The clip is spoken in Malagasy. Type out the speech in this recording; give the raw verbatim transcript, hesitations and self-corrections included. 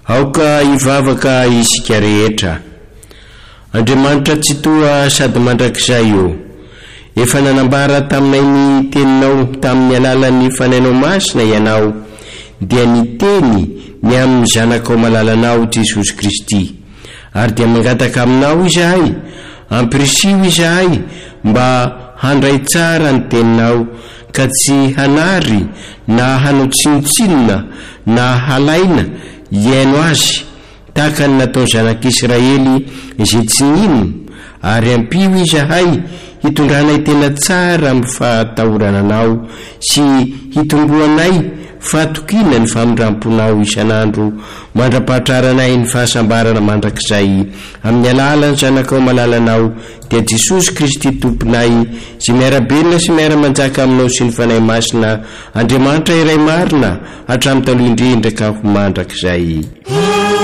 aoka ivavaka isika rehetra. Andriamanitra tsy toa sady mandrakizay io. Efa nanambara taminay ny teninao tamin'ny alalan'ny fanainao masina ianao, dia niteny ny amin'ny zanakao malalanao Jesosy Kristy. Ary dia mangataka aminao izahay, ampirisiho izahay mba handray tsara ny teninao, ka tsy hanary na hanao tsinotsinona na halaina iaino azy, tahaka ny natao zanak'Israely izay tsy nino. Ary ampio izahay hitondranay tena tsara amin'ny fahatahorananao sy hitomboanay fahatokina ny famindramponao isan'andro, mandrapahatraranay ny fahasambarana mandrakizay amin'ny alalan'ny zanakao malalanao dia Jesosy Kristy tomponay, sy miarabelona sy miara-manjaka aminao sy ny fanahy masina Andriamanitra iray marina hatramin'ny taloha indrindra ka ho mandrakizay.